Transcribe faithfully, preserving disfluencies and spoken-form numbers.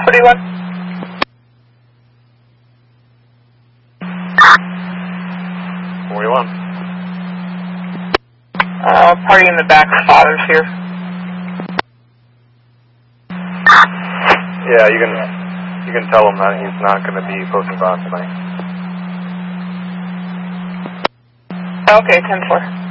forty-one. forty-one. Uh, party in the back, father's here. Yeah, you can you can tell him that he's not going to be posting bond tonight. Okay, ten four.